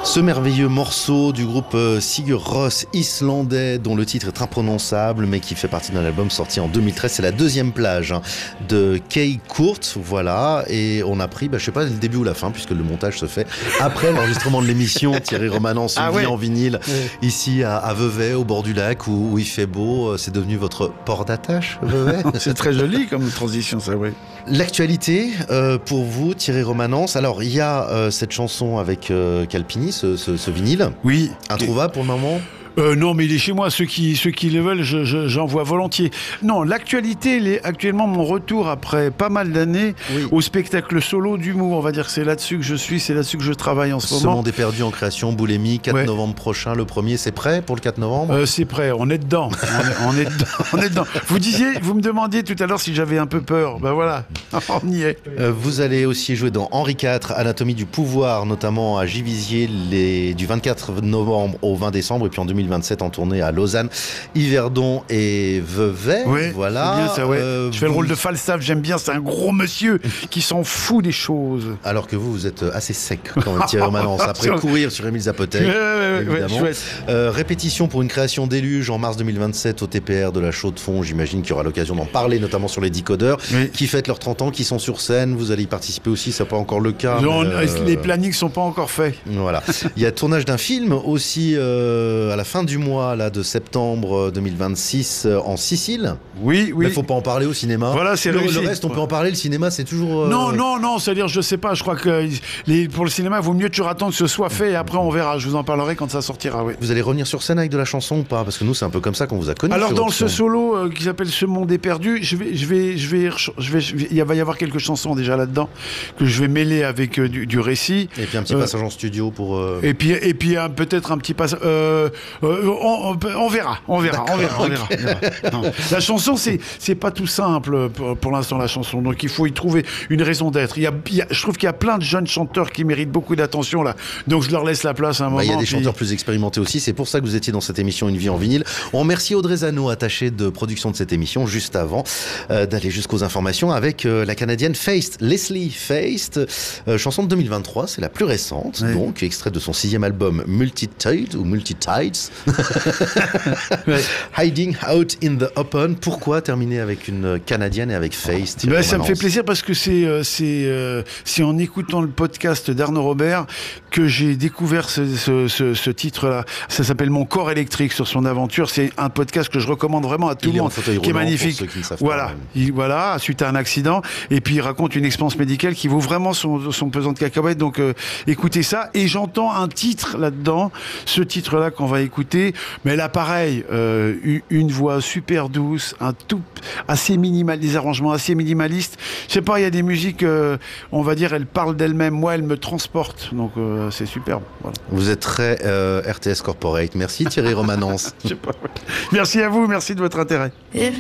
Ce merveilleux morceau du groupe Sigur Rós islandais dont le titre est imprononçable mais qui fait partie d'un album sorti en 2013, c'est la deuxième plage de Kay Kurt, voilà, et on a pris, je sais pas le début ou la fin puisque le montage se fait après l'enregistrement de l'émission. Thierry Romanens vit en vinyle ici à Vevey au bord du lac où il fait beau, c'est devenu votre port d'attache, Vevey. C'est très joli comme transition ça, oui. L'actualité pour vous, Thierry Romanens, alors il y a cette chanson avec Calpini, ce vinyle. Oui. Introuvable pour le moment ? Non, mais il est chez moi. Ceux qui le veulent, j'en vois volontiers. Non, l'actualité, il est actuellement mon retour après pas mal d'années au spectacle solo d'humour. On va dire que c'est là-dessus que je suis, c'est là-dessus que je travaille en ce moment. Ce monde est perdu en création, Boulémie, 4 novembre prochain, le premier. C'est prêt pour le 4 novembre ? C'est prêt, on est dedans. on est dedans. Vous me demandiez tout à l'heure si j'avais un peu peur. Ben voilà, on y est. Vous allez aussi jouer dans Henri IV, Anatomie du pouvoir, notamment à Givisier, du 24 novembre au 20 décembre, et puis en 2027 en tournée à Lausanne, Yverdon et Vevey. Oui, voilà. C'est bien ça, ouais. Je fais le rôle de Falstaff, j'aime bien, c'est un gros monsieur qui s'en fout des choses. Alors que vous êtes assez sec quand même, Thierry Romanens, après courir sur Émile Zapotek, évidemment. Répétition pour une création Déluge en mars 2027 au TPR de la Chaux-de-Fonds. J'imagine qu'il y aura l'occasion d'en parler, notamment sur les Décodeurs, qui fêtent leurs 30 ans, qui sont sur scène. Vous allez y participer aussi, c'est pas encore le cas. Non, les plannings sont pas encore faits. Voilà. Il y a tournage d'un film aussi à la fin du mois là, de septembre 2026 en Sicile. Oui. Mais il faut pas en parler au cinéma. Voilà, c'est le reste, on peut en parler. Le cinéma, c'est toujours. Non. C'est-à-dire, je sais pas. Je crois que pour le cinéma, il vaut mieux toujours attendre que ce soit fait et après on verra. Je vous en parlerai quand ça sortira. Oui. Vous allez revenir sur scène avec de la chanson ou pas ? Parce que nous, c'est un peu comme ça qu'on vous a connus. Alors dans ce solo qui s'appelle Ce monde est perdu, il va y avoir quelques chansons déjà là-dedans que je vais mêler avec du récit. Et puis un petit passage en studio pour. Et puis peut-être un petit passage. On verra. Non. La chanson, c'est pas tout simple pour l'instant, la chanson. Donc il faut y trouver une raison d'être. Je trouve qu'il y a plein de jeunes chanteurs qui méritent beaucoup d'attention là. Donc je leur laisse la place un moment. Il y a des chanteurs plus expérimentés aussi. C'est pour ça que vous étiez dans cette émission Une vie en vinyle. On remercie Audrey Zano, attachée de production de cette émission, juste avant d'aller jusqu'aux informations avec la Canadienne Feist, Leslie Feist, chanson de 2023, c'est la plus récente, donc extrait de son 6e album Multitude ou Multitides. Hiding Out in the Open. Pourquoi terminer avec une Canadienne et avec Feist ? Ça me fait plaisir parce que c'est en écoutant le podcast d'Arnaud Robert que j'ai découvert ce titre-là. Ça s'appelle Mon corps électrique sur son aventure. C'est un podcast que je recommande vraiment à tout le monde, qui est magnifique. Voilà, suite à un accident. Et puis il raconte une expérience médicale qui vaut vraiment son pesant de cacahuètes. Donc écoutez ça. Et j'entends un titre là-dedans, ce titre-là qu'on va écouter. Mais là, pareil, une voix super douce, assez minimal, des arrangements assez minimalistes. Je sais pas, il y a des musiques, on va dire, elles parlent d'elles-mêmes. Moi, elles me transportent. Donc c'est superbe. Voilà. Vous êtes très RTS Corporate. Merci Thierry Romanens. Merci à vous, merci de votre intérêt.